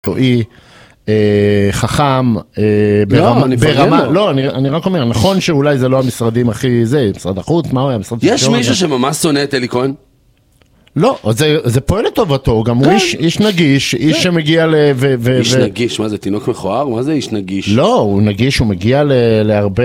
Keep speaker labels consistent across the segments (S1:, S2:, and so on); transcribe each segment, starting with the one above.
S1: מקצועי, חכם,
S2: ברמה,
S1: לא, אני רק אומר, נכון שאולי זה לא המשרדים הכי זה, משרד החוץ, מה הוא היה?
S2: יש מישהו שממש שונא את אלי כהן?
S1: לא, זה פועל לטובתו, גם הוא איש נגיש, איש שמגיע
S2: איש נגיש, מה זה, תינוק מכוער? מה זה איש נגיש?
S1: לא, הוא נגיש, הוא מגיע להרבה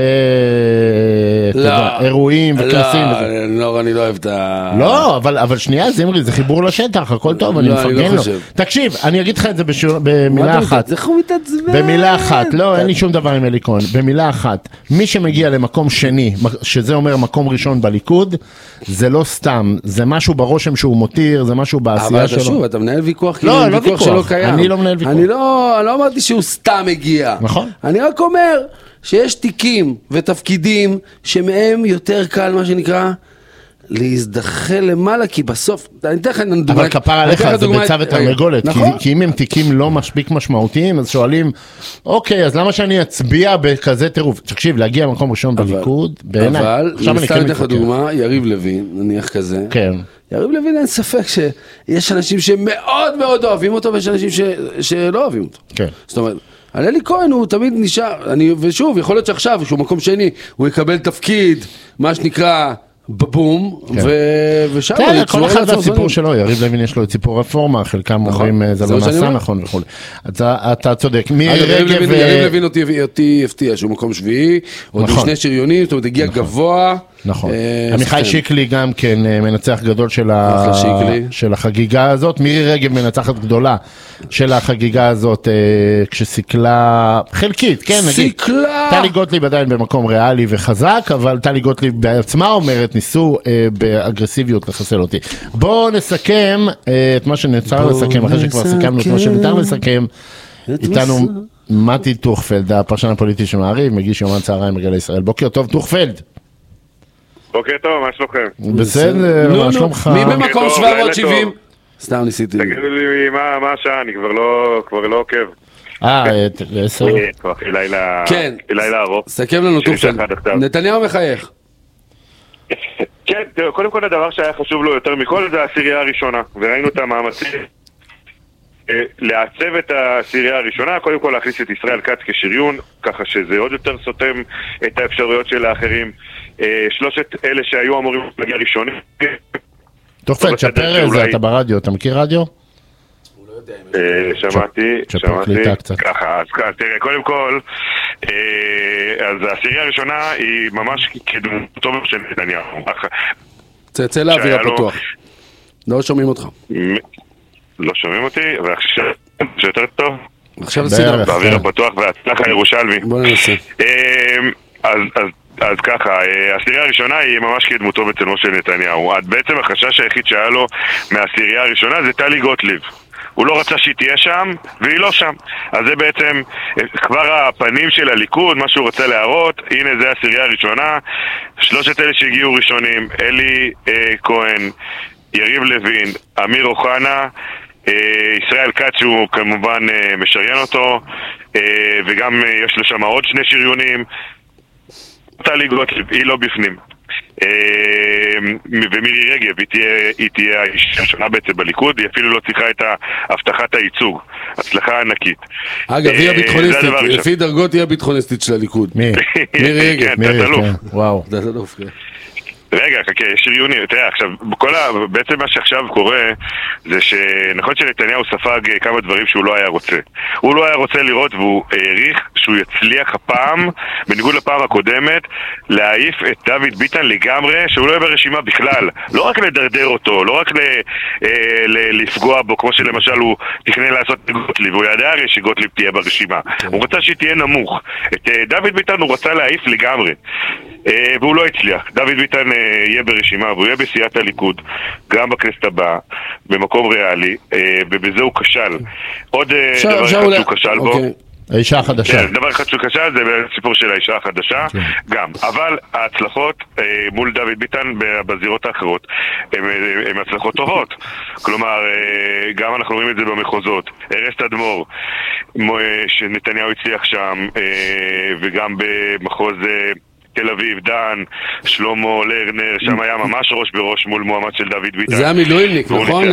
S1: אירועים וכנסים.
S2: לא, אני לא אוהב את ה...
S1: לא, אבל שנייה, זמרי, זה חיבור לשטח, הכל טוב, אני מפרגן לו. תקשיב, אני אגיד לך את זה במילה אחת.
S2: זה הוא מתעצבן.
S1: במילה אחת, לא, אין לי שום דבר עם אלי כהן. במילה אחת, מי שמגיע למקום שני, שזה אומר מקום ראשון בליכוד, זה לא סתם, זה משהו ברושם שהוא מותיר, זה משהו בעשייה שלו.
S2: אבל שוב, אתה מנהל ויכוח,
S1: לא, לא ויכוח, אני לא מנהל ויכוח.
S2: אני לא אמרתי שהוא סתם הגיע.
S1: נכון.
S2: אני רק אומר שיש תיקים ותפקידים שמהם יותר קל, מה שנקרא, להזדחל למעלה, כי בסוף, אני אתן לך דוגמא. אבל
S1: כפר עליך, זה ביצה ותרנגולת, כי אם הם תיקים לא מספיק משמעותיים, אז שואלים, אוקיי, אז למה שאני אצביע בכזה טירוף? תקשיב, להגיע למקום ראשון בליכוד, בעיניי.
S2: אבל, אני אתן לך דוגמא, יריב לוין, נניח כזה.
S1: כן.
S2: יריב לוין אין ספק שיש אנשים שמאוד מאוד אוהבים אותו, ויש אנשים שלא אוהבים אותו.
S1: כן.
S2: זאת אומרת, על אלי כהן הוא תמיד נשאר, ושוב, יכול להיות שעכשיו, שהוא מקום שני, הוא יקבל תפקיד, מה שנקרא, בבום, ושם...
S1: כל אחד והסיפור שלו, יריב לוין יש לו את סיפור רפורמה, חלקם אומרים זה לא נעשה נכון וכו'. אתה צודק.
S2: יריב לוין אותי הפתיע, שהוא מקום שביעי, עוד עם שני שריונים, זאת אומרת, הגיע גבוה.
S1: נכון. עמיחי שיקלי גם כן מנצח גדול של החגיגה הזאת. מירי רגב מנצחת גדולה של החגיגה הזאת כשסיכלה חלקית, כן, נגיד. טלי גוטליב עדיין במקום ריאלי וחזק, אבל טלי גוטליב בעצמה אומרת, ניסו באגרסיביות לחסל אותי. בואו נסכם את מה שנצטרך לסכם, אחרי שכבר סיכמנו את מה שניתן לסכם. איתנו מתי טוכפלד, הפרשן הפוליטי של מעריב, מגיש יומן צהריים בגלי ישראל. בוקר טוב, טוכפלד.
S3: בוקר טוב, מה שלומכם?
S1: בסדר, מה שלומך?
S2: מי במקום 770? סתם ניסיתי.
S3: תגידו לי מה השעה, אני כבר לא עוקב.
S1: 10.
S3: כבר לילה ארוך.
S2: סכם לנו טופל. נתניהו מחייך.
S3: כן, קודם כל הדבר שהיה חשוב לו יותר מכל זה העשירייה הראשונה, וראינו את המאמצים לעצב את העשירייה הראשונה, קודם כל להכניס את ישראל כץ כשריון, ככה שזה עוד יותר סותם את האפשרויות של האחרים. שלושת אלה שהיו אמורים להגיע ראשונים.
S1: טופל, תשפר את זה, אתה ברדיו, אתה מכיר רדיו?
S3: שמעתי,
S1: קצת.
S3: ככה, אז תראה, קודם כל, אז העשירייה הראשונה היא ממש כדמותו של נתניהו.
S2: צא לאוויר הפתוח. לא שומעים אותך.
S3: לא שומעים אותי, ועכשיו זה יותר טוב.
S2: עכשיו בסדר.
S3: באוויר הפתוח והצלח הירושלמי.
S2: בוא ננסה.
S3: אז ככה, העשירייה הראשונה היא ממש כדמותו בצלמו של נתניהו. בעצם החשש היחיד שהיה לו מהעשירייה הראשונה זה טלי גוטליב. הוא לא רצה שהיא תהיה שם, והיא לא שם. אז זה בעצם כבר הפנים של הליכוד, מה שהוא רצה להראות. הנה זה העשירייה הראשונה. שלושת אלה שהגיעו ראשונים, אלי כהן, יריב לוין, אמיר אוחנה, ישראל כץ שהוא כמובן משריין אותו, וגם יש לו שם עוד שני שריונים. טלי גוטליב, היא לא בפנים. ומירי רגב, היא תהיה האיש הראשונה בעצם בליכוד, היא אפילו לא צריכה את הבטחת הייצוג. הצלחה ענקית.
S2: אגב, היא הביטחוניסטית, לפי דרגות היא הביטחוניסטית של הליכוד. מירי רגב.
S1: וואו.
S3: רגע, שריונים, תראה, עכשיו, בעצם מה שעכשיו קורה זה שנכון שנתניהו ספג כמה דברים שהוא לא היה רוצה. הוא לא היה רוצה לראות והוא העריך שהוא יצליח הפעם, בניגוד לפעם הקודמת, להעיף את דוד ביטן לגמרי, שהוא לא יהיה ברשימה בכלל. לא רק לדרדר אותו, לא רק לפגוע בו, כמו שלמשל הוא תכנן לעשות גוטליב, והוא ידע הרי שגוטליב תהיה ברשימה. הוא רצה שהיא תהיה נמוך. את דוד ביטן הוא רצה להעיף לגמרי. והוא לא הצליח. דוד ביטן יהיה ברשימה, והוא יהיה בסיעת הליכוד, גם בכנסת הבאה, במקום ריאלי, ובזה הוא כשל. עוד דבר אחד שהוא כשל בו.
S1: האישה החדשה.
S3: כן, דבר אחד שהוא כשל זה סיפור של האישה החדשה, גם. אבל ההצלחות מול דוד ביטן בזירות האחרות הן הצלחות טובות. כלומר, גם אנחנו רואים את זה במחוזות. ארז תדמור, שנתניהו הצליח שם, וגם במחוז תל אביב, דן, שלמה לרנר, שם היה ממש ראש בראש מול מועמד של דוד ביטן.
S2: זה המילואימניק, נכון?